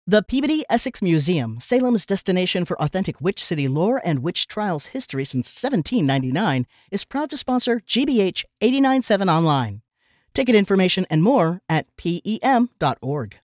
The Peabody Essex Museum, Salem's destination for authentic Witch City lore and witch trials history since 1799, is proud to sponsor GBH 89.7 Online. Ticket information and more at PEM.org.